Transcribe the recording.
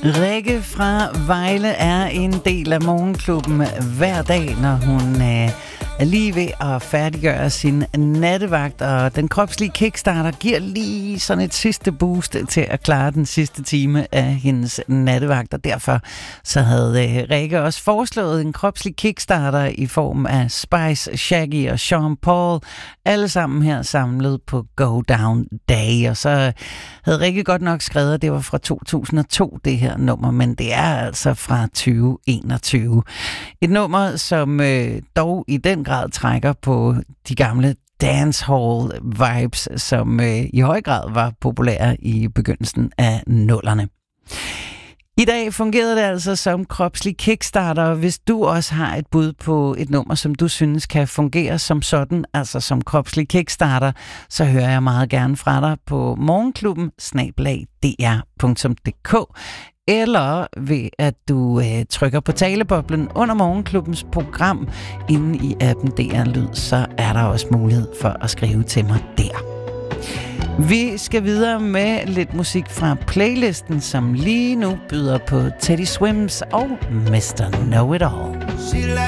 Rikke fra Vejle er en del af Morgenklubben hver dag, når hun er lige ved at færdiggøre sin nattevagt, og den kropslige kickstarter giver lige sådan et sidste boost til at klare den sidste time af hendes nattevagt, og derfor så havde Rikke også foreslået en kropslig kickstarter i form af Spice, Shaggy og Sean Paul, alle sammen her samlet på Go Down Day, og så havde Rikke godt nok skrevet, at det var fra 2002, det her nummer, men det er altså fra 2021. Et nummer, som dog i den grad trækker på de gamle dancehall vibes, som i høj grad var populære i begyndelsen af 00'erne. I dag fungerede det altså som kropslig kickstarter. Hvis du også har et bud på et nummer, som du synes kan fungere som sådan, altså som kropslig kickstarter, så hører jeg meget gerne fra dig på morgenklubben@dr.dk, eller ved at du trykker på taleboblen under Morgenklubbens program inde i appen DR Lyd, så er der også mulighed for at skrive til mig der. Vi skal videre med lidt musik fra playlisten, som lige nu byder på Teddy Swims og Mr. Know It All.